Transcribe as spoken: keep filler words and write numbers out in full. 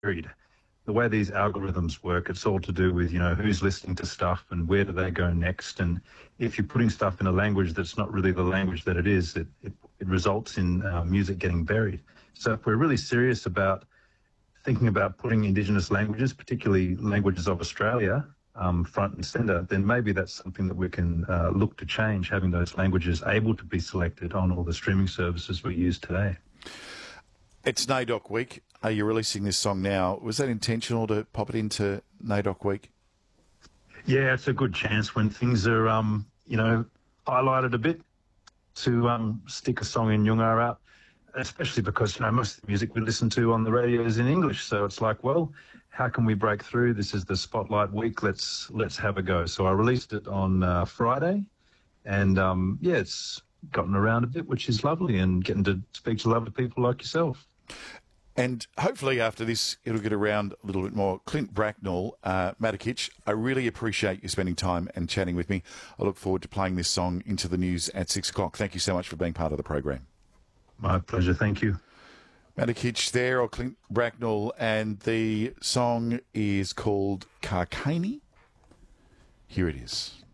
varied. The way these algorithms work, it's all to do with, you know, who's listening to stuff and where do they go next. And if you're putting stuff in a language that's not really the language that it is, it, it, it results in uh, music getting buried. So if we're really serious about thinking about putting Indigenous languages, particularly languages of Australia, um, front and centre, then maybe that's something that we can uh, look to change, having those languages able to be selected on all the streaming services we use today. It's NAIDOC Week. Are you releasing this song now? Was that intentional to pop it into NAIDOC Week? Yeah, it's a good chance when things are, um, you know, highlighted a bit to um, stick a song in Yungar out, especially because, you know, most of the music we listen to on the radio is in English. So it's like, well, how can we break through? This is the Spotlight Week. Let's let's have a go. So I released it on uh, Friday, and um, yeah, it's gotten around a bit, which is lovely, and getting to speak to lovely people like yourself. And hopefully after this, it'll get around a little bit more. Clint Bracknell, uh, Matakich, I really appreciate you spending time and chatting with me. I look forward to playing this song into the news at six o'clock. Thank you so much for being part of the program. My pleasure. Thank you. Matakich there, or Clint Bracknell, and the song is called Karkani. Here it is.